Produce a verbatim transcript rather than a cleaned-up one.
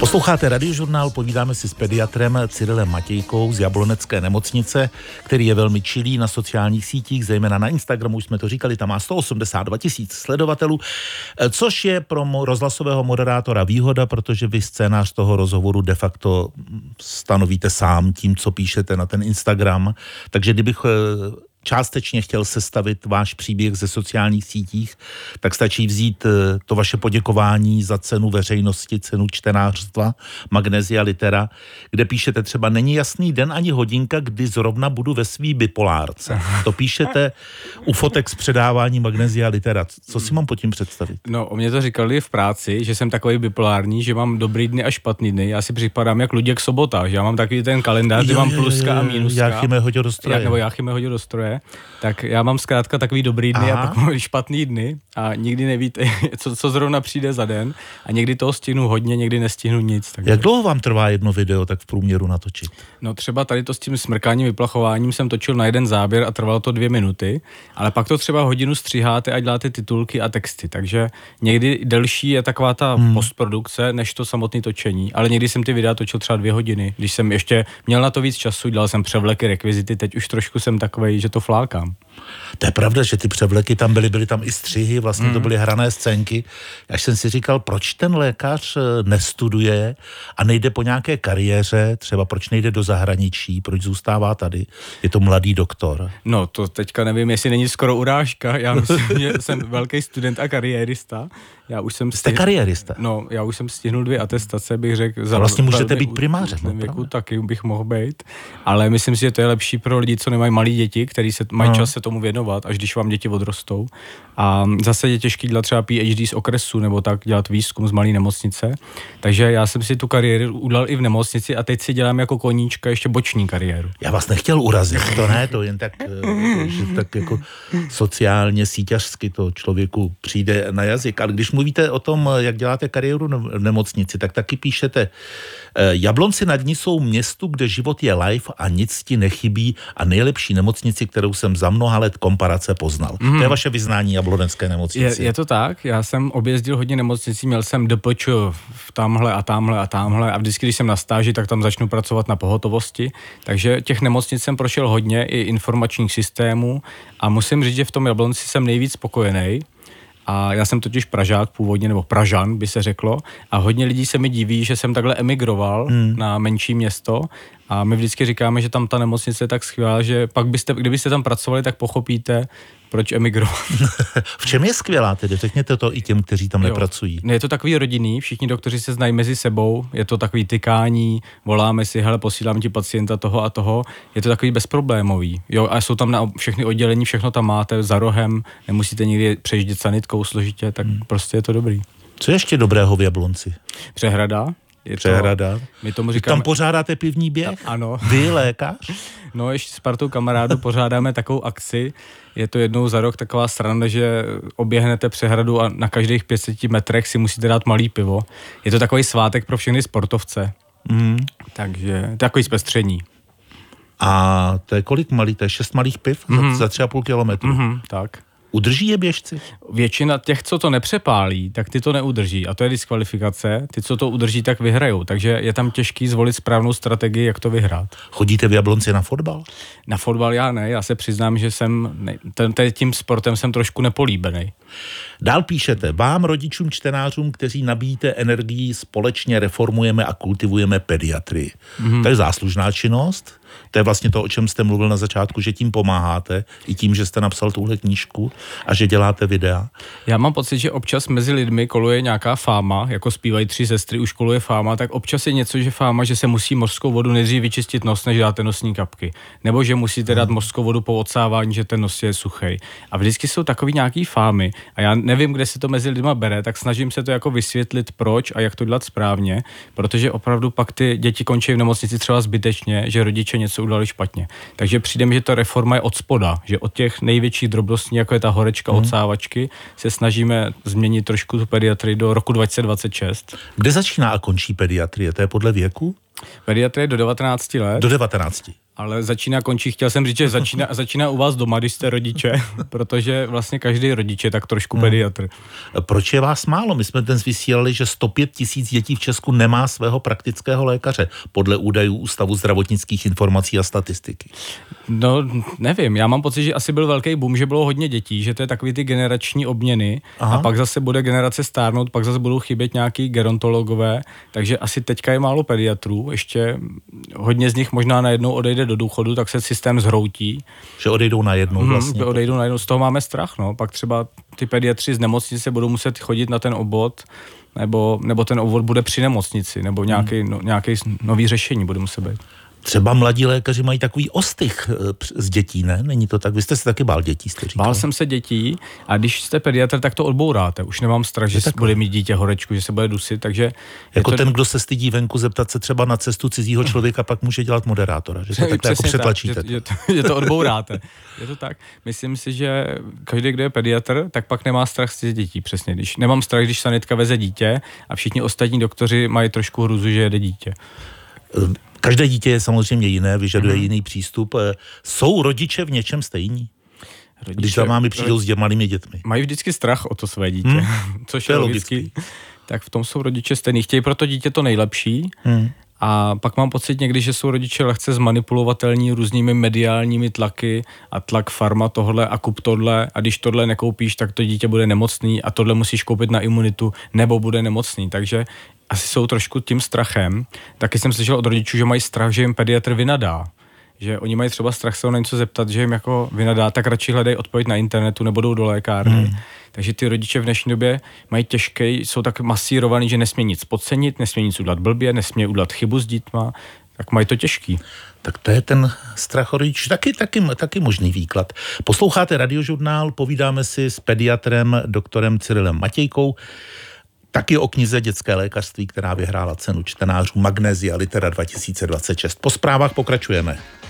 Posloucháte Radiožurnál, povídáme si s pediatrem Cyrilem Matějkou z Jablonecké nemocnice, který je velmi čilý na sociálních sítích, zejména na Instagramu, už jsme to říkali, tam má sto osmdesát dva tisíc sledovatelů, což je pro rozhlasového moderátora výhoda, protože vy scénář toho rozhovoru de facto stanovíte sám tím, co píšete na ten Instagram. Takže kdybych částečně chtěl sestavit váš příběh ze sociálních sítích, tak stačí vzít to vaše poděkování za cenu veřejnosti, cenu čtenářstva, Magnesia Litera, kde píšete třeba: není jasný den ani hodinka, kdy zrovna budu ve svý bipolárce. To píšete u fotek z předávání Magnesia Litera. Co si mám pod tím představit? No, o mě to říkali v práci, že jsem takový bipolární, že mám dobrý dny a špatný dny. Já si připadám jak Luděk Sobota, že já mám takový ten kalendář, kde mám pluska a mínuska. Jáchyme hodil do stroje. Já, nebo Jáchyme hodil do stroje. Tak já mám zkrátka takový dobrý dny. Aha. A pak mám špatný dny a nikdy nevíte, co, co zrovna přijde za den a někdy toho stihnu hodně, někdy nestihnu nic. Takže. Jak dlouho vám trvá jedno video tak v průměru natočit? No třeba tady to s tím smrkáním, vyplachováním jsem točil na jeden záběr a trvalo to dvě minuty, ale pak to třeba hodinu stříháte a děláte titulky a texty, takže někdy delší je taková ta hmm. postprodukce, než to samotné točení, ale někdy jsem ty videa točil třeba dvě hodiny, když jsem ještě měl na to víc času, dělal jsem převleky, rekvizity, teď už trošku jsem takovej, že to flákám. To je pravda, že ty převleky tam byly, byly tam i střihy, vlastně mm. to byly hrané scénky. Až jsem si říkal, proč ten lékař nestuduje a nejde po nějaké kariéře, třeba proč nejde do zahraničí, proč zůstává tady, je to mladý doktor. No to teďka nevím, jestli není skoro urážka, já myslím, že jsem velký student a kariérista. Já už jsem Jste stihl... kariérista? No, já už jsem stihnul dvě atestace, bych řekl. Za vlastně můžete být primářem. V věku taky bych mohl být, ale myslím si, že to je lepší pro lidi, co nemají malí děti, kteří se mají no. čas se tomu věnovat, až když vám děti odrostou. A zase je těžký dělat třeba P H D z okresu, nebo tak dělat výzkum z malé nemocnice. Takže já jsem si tu kariéru udělal i v nemocnici a teď si dělám jako koníčka ještě boční kariéru. Já vás nechtěl urazit, to ne, to jen tak, že tak jako sociálně, síťařsky to člověku přijde na jazyk. Ale když mluvíte o tom, jak děláte kariéru v nemocnici, tak taky píšete: Jablonci nad ní jsou městu, kde život je live a nic ti nechybí a nejlepší nemocnici, kterou jsem za mnoha let komparace poznal. Mm. To je vaše vyznání Jablonecké nemocnici. Je, je to tak, já jsem objezdil hodně nemocnicí, měl jsem D P Č v tamhle a tamhle a tamhle a vždycky, když jsem na stáži, tak tam začnu pracovat na pohotovosti, takže těch nemocnic jsem prošel hodně, i informačních systémů a musím říct, že v tom Jablonci jsem nejvíc spokojený. A já jsem totiž Pražák původně, nebo Pražan by se řeklo, a hodně lidí se mi diví, že jsem takhle emigroval hmm. na menší město a my vždycky říkáme, že tam ta nemocnice je tak skvělá, že pak byste, kdybyste tam pracovali, tak pochopíte, proč emigrovat. V čem je skvělá tedy? Řekněte to i těm, kteří tam jo. nepracují. Je to takový rodinný, všichni doktoři se znají mezi sebou, je to takový tykání, voláme si, hele, posílám ti pacienta toho a toho, je to takový bezproblémový. Jo, a jsou tam na všechny oddělení, všechno tam máte za rohem, nemusíte nikdy přejíždět sanitkou složitě, tak hmm. prostě je to dobrý. Co je ještě dobrého v Jablonci? Přehrada. Je Přehrada. To, my tomu říkáme, tam pořádáte pivní běh? Ano. Vy, lékař? No, ještě s partou kamarádů pořádáme takovou akci. Je to jednou za rok taková sranda, že oběhnete přehradu a na každých pět set metrech si musíte dát malý pivo. Je to takový svátek pro všechny sportovce. Mm. Takže takový zpestření. A to je kolik malý? To je šest malých piv mm. za, za tři a půl kilometru? Mm, tak. Udrží je běžci? Většina těch, co to nepřepálí, tak ty to neudrží. A to je diskvalifikace. Ty, co to udrží, tak vyhrajou. Takže je tam těžký zvolit správnou strategii, jak to vyhrát. Chodíte v Jablonci na fotbal? Na fotbal já ne. Já se přiznám, že jsem ne, ten, tím sportem jsem trošku nepolíbený. Dál píšete: vám, rodičům, čtenářům, kteří nabíjíte energii, společně reformujeme a kultivujeme pediatrii. Mm-hmm. To je záslužná činnost. To je vlastně to, o čem jste mluvil na začátku, že tím pomáháte, i tím, že jste napsal tuhle knížku a že děláte videa. Já mám pocit, že občas mezi lidmi koluje nějaká fáma, jako zpívají Tři sestry, už koluje fáma, tak občas je něco, že fáma, že se musí mořskou vodu nejdřív vyčistit nos, než dáte nosní kapky. Nebo že musíte dát mořskou vodu po odsávání, že ten nos je suchej. A vždycky jsou takový nějaký fámy. A já nevím, kde se to mezi lidma bere, tak snažím se to jako vysvětlit, proč a jak to dělat správně, protože opravdu pak ty děti končí v nemocnici třeba zbytečně, že rodiče něco udělali špatně. Takže přijde mi, že ta reforma je od spoda, že od těch největších drobností, jako je ta horečka hmm. odsávačky, se snažíme změnit trošku tu pediatrii do roku dva tisíce dvacet šest. Kde začíná a končí pediatrie? To je podle věku? Pediatrie do devatenácti let. Do devatenácti. Ale začíná končí, chtěl jsem říct, že začíná, začíná u vás doma, když jste rodiče, protože vlastně každý rodič je tak trošku pediatr. Proč je vás málo? My jsme dnes vysílali, že sto pět tisíc dětí v Česku nemá svého praktického lékaře, podle údajů Ústavu zdravotnických informací a statistiky. No, nevím, já mám pocit, že asi byl velký boom, že bylo hodně dětí, že to je takový ty generační obměny. Aha. A pak zase bude generace stárnout, pak zase budou chybět nějaký gerontologové, takže asi teďka je málo pediatrů, ještě hodně z nich možná najednou odejde do důchodu, tak se systém zhroutí. Že odejdou najednou vlastně. Hmm, odejdou najednou, z toho máme strach, no. Pak třeba ty pediatři z nemocnice budou muset chodit na ten obvod, nebo, nebo ten obvod bude při nemocnici, nebo nějaký, hmm. no, nějaký nový řešení bude muset být. Třeba mladí lékaři mají takový ostych z dětí, ne? Není to tak? Vy jste se taky bál dětí, jste říkal. Bál jsem se dětí a když jste pediatr, tak to odbouráte. Už nemám strach, že bude mít dítě horečku, že se bude dusit, takže... Jako to... ten, kdo se stydí venku zeptat se třeba na cestu cizího člověka, pak může dělat moderátora, že to takhle jako přetlačíte. Tak, že, že, to, že to odbouráte. Je to tak. Myslím si, že každý, kdo je pediatr, tak pak nemá strach z dětí, přesně. Když nemám strach, když sanitka veze dítě a všichni ostatní doktoři mají trošku hruzu, že jede dítě. Každé dítě je samozřejmě jiné, vyžaduje mm. jiný přístup. Jsou rodiče v něčem stejní? Rodiče, když za vámi přijdou s malými dětmi. Mají vždycky strach o to své dítě, hmm. což je logický. Tak v tom jsou rodiče stejný. Chtějí pro to dítě to nejlepší hmm. a pak mám pocit někdy, že jsou rodiče lehce zmanipulovatelní různými mediálními tlaky a tlak farma tohle a kup tohle a když tohle nekoupíš, tak to dítě bude nemocný a tohle musíš koupit na imunitu nebo bude nemocný. Takže asi jsou trošku tím strachem. Taky jsem slyšel od rodičů, že mají strach, že jim pediatr vynadá. Že oni mají třeba strach se ho na něco zeptat, že jim jako vynadá, tak radši hledají odpověď na internetu nebo jdou do lékárny. Hmm. Takže ty rodiče v dnešní době mají těžké, jsou tak masírovaný, že nesmí nic podcenit, nesmí nic udělat blbě, nesmí udělat chybu s dětma, tak mají to těžký. Tak to je ten strach o rodičů, taky, taky, taky možný výklad. Posloucháte Radiožurnál, povídáme si s pediatrem doktorem Cyrilem Matějkou, taky o knize Dětské lékařství, která vyhrála cenu čtenářů Magnesia Litera dva tisíce dvacet šest. Po zprávách pokračujeme.